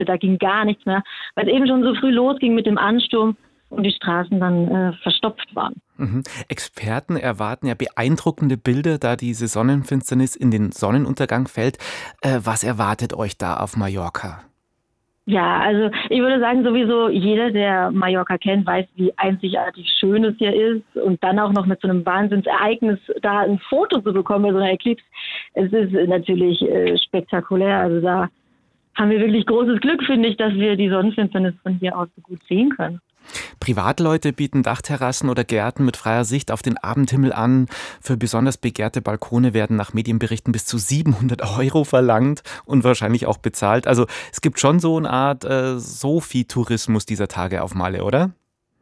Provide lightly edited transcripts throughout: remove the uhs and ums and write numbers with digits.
Geschäfte, da ging gar nichts mehr, weil es eben schon so früh losging mit dem Ansturm und die Straßen dann verstopft waren. Mhm. Experten erwarten ja beeindruckende Bilder, da diese Sonnenfinsternis in den Sonnenuntergang fällt. Was erwartet euch da auf Mallorca? Ja, also ich würde sagen, sowieso jeder, der Mallorca kennt, weiß, wie einzigartig schön es hier ist. Und dann auch noch mit so einem Wahnsinnsereignis da ein Foto zu bekommen bei so einer Eclipse. Es ist natürlich spektakulär. Also da haben wir wirklich großes Glück, finde ich, dass wir die Sonnenfinsternis von hier aus so gut sehen können. Privatleute bieten Dachterrassen oder Gärten mit freier Sicht auf den Abendhimmel an. Für besonders begehrte Balkone werden nach Medienberichten bis zu 700 € verlangt und wahrscheinlich auch bezahlt. Also es gibt schon so eine Art Sofi-Tourismus dieser Tage auf Malle, oder?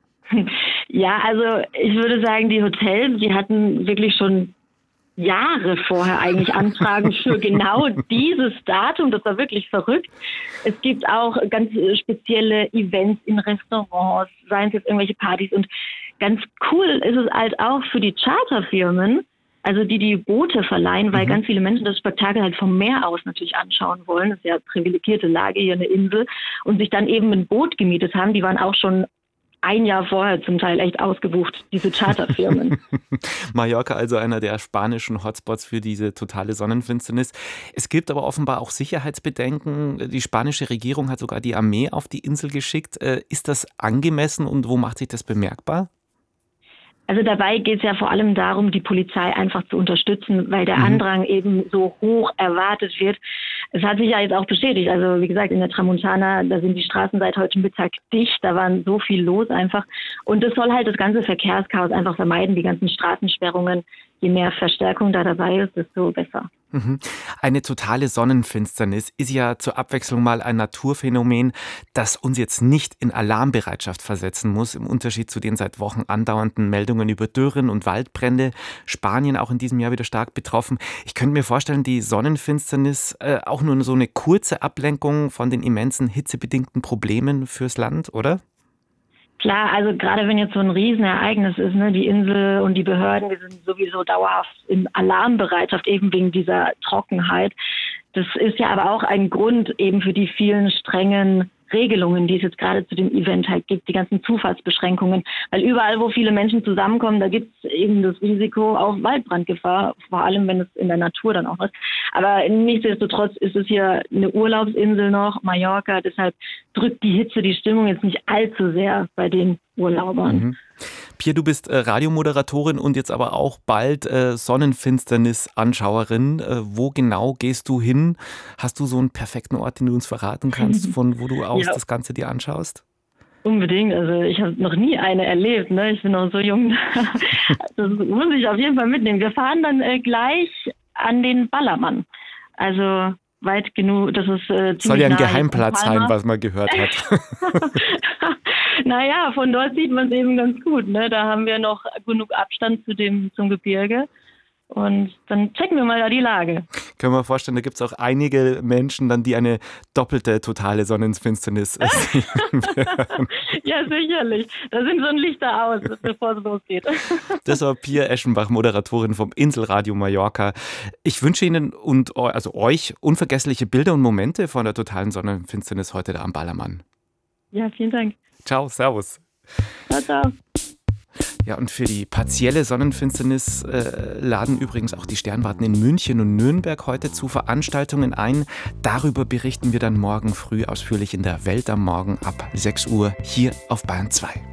Ja, also ich würde sagen, die Hotels, die hatten wirklich schon Jahre vorher eigentlich Anfragen für genau dieses Datum. Das war wirklich verrückt. Es gibt auch ganz spezielle Events in Restaurants, seien es jetzt irgendwelche Partys. Und ganz cool ist es halt auch für die Charterfirmen, also die Boote verleihen, weil ganz viele Menschen das Spektakel halt vom Meer aus natürlich anschauen wollen. Das ist ja eine privilegierte Lage hier, eine Insel. Und sich dann eben ein Boot gemietet haben. Die waren auch schon ein Jahr vorher zum Teil echt ausgebucht, diese Charterfirmen. Mallorca also einer der spanischen Hotspots für diese totale Sonnenfinsternis. Es gibt aber offenbar auch Sicherheitsbedenken. Die spanische Regierung hat sogar die Armee auf die Insel geschickt. Ist das angemessen und wo macht sich das bemerkbar? Also dabei geht es ja vor allem darum, die Polizei einfach zu unterstützen, weil der Andrang eben so hoch erwartet wird. Es hat sich ja jetzt auch bestätigt. Also wie gesagt, in der Tramontana, da sind die Straßen seit heute Mittag dicht. Da war so viel los einfach. Und das soll halt das ganze Verkehrschaos einfach vermeiden, die ganzen Straßensperrungen. Je mehr Verstärkung da dabei ist, desto besser. Mhm. Eine totale Sonnenfinsternis ist ja zur Abwechslung mal ein Naturphänomen, das uns jetzt nicht in Alarmbereitschaft versetzen muss, im Unterschied zu den seit Wochen andauernden Meldungen über Dürren und Waldbrände. Spanien auch in diesem Jahr wieder stark betroffen. Ich könnte mir vorstellen, die Sonnenfinsternis auch nur so eine kurze Ablenkung von den immensen hitzebedingten Problemen fürs Land, oder? Klar, also gerade wenn jetzt so ein Riesenereignis ist, ne, die Insel und die Behörden, wir sind sowieso dauerhaft in Alarmbereitschaft, eben wegen dieser Trockenheit. Das ist ja aber auch ein Grund eben für die vielen strengen Regelungen, die es jetzt gerade zu dem Event halt gibt, die ganzen Zufahrtsbeschränkungen. Weil überall, wo viele Menschen zusammenkommen, da gibt es eben das Risiko auf Waldbrandgefahr, vor allem wenn es in der Natur dann auch ist. Aber nichtsdestotrotz ist es hier eine Urlaubsinsel noch, Mallorca, deshalb drückt die Hitze die Stimmung jetzt nicht allzu sehr bei den Urlaubern. Mhm. Pia, du bist Radiomoderatorin und jetzt aber auch bald Sonnenfinsternis-Anschauerin. Wo genau gehst du hin? Hast du so einen perfekten Ort, den du uns verraten kannst, von wo du aus Ja, das Ganze dir anschaust? unbedingt. Also ich habe noch nie eine erlebt. Ne? Ich bin noch so jung. Das muss ich auf jeden Fall mitnehmen. Wir fahren dann gleich an den Ballermann. Also weit genug, das ist Soll ziemlich ja ein nah hier von Geheimplatz sein, Palma. was man gehört hat. Naja, von dort sieht man es eben ganz gut. Ne? Da haben wir noch genug Abstand zum Gebirge. Und dann checken wir mal da die Lage. Können wir vorstellen, da gibt es auch einige Menschen dann, die eine doppelte totale Sonnenfinsternis sehen werden. Ja, sicherlich. Da sind schon Lichter aus, bevor es losgeht. Das war Pia Eschenbach, Moderatorin vom Inselradio Mallorca. Ich wünsche Ihnen und also euch unvergessliche Bilder und Momente von der totalen Sonnenfinsternis heute da am Ballermann. Ja, vielen Dank. Ciao, servus. Ciao, ciao. Ja, und für die partielle Sonnenfinsternis laden übrigens auch die Sternwarten in München und Nürnberg heute zu Veranstaltungen ein. Darüber berichten wir dann morgen früh ausführlich in der Welt am Morgen ab 6 Uhr hier auf Bayern 2.